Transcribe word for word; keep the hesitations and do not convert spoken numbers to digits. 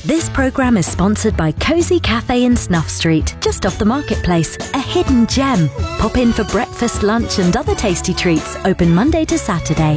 This programme is sponsored by Cosy Cafe in Snuff Street, just off the marketplace. A hidden gem. Pop in for breakfast, lunch and other tasty treats. Open Monday to Saturday.